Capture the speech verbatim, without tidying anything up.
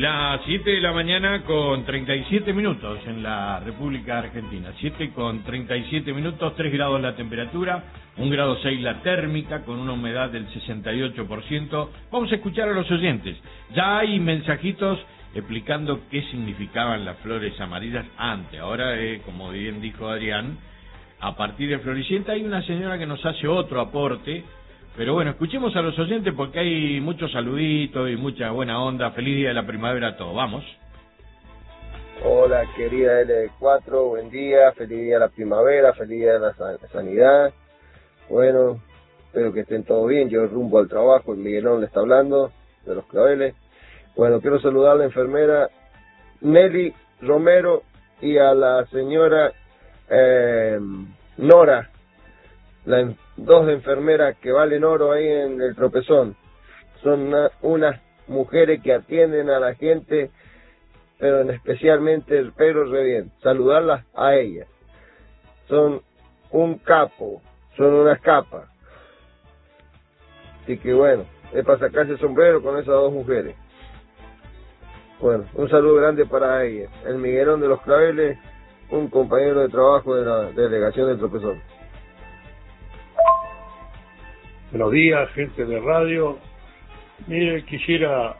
Las siete de la mañana con treinta y siete minutos en la República Argentina. siete con treinta y siete minutos, tres grados la temperatura, un grado seis la térmica, con una humedad del sesenta y ocho por ciento. Vamos a escuchar a los oyentes. Ya hay mensajitos explicando qué significaban las flores amarillas antes. Ahora, eh, como bien dijo Adrián, a partir de Floricienta hay una señora que nos hace otro aporte. Pero bueno, escuchemos a los oyentes porque hay muchos saluditos y mucha buena onda. Feliz día de la primavera a todos. Vamos. Hola, querida L cuatro, buen día, feliz día de la primavera, feliz día de la sanidad. Bueno, espero que estén todos bien. Yo rumbo al trabajo, el Miguelón le está hablando, de los claveles. Bueno, quiero saludar a la enfermera Nelly Romero y a la señora eh, Nora, las dos enfermeras que valen oro ahí en el Tropezón. Son una, unas mujeres que atienden a la gente, pero en especialmente el pelo re bien. Saludarlas a ellas. Son un capo, son unas capas. Así que bueno, es para sacarse el sombrero con esas dos mujeres. Bueno, un saludo grande para ellas. El Miguelón de los Claveles, un compañero de trabajo de la delegación del Tropezón. Buenos días, gente de radio. Mire, quisiera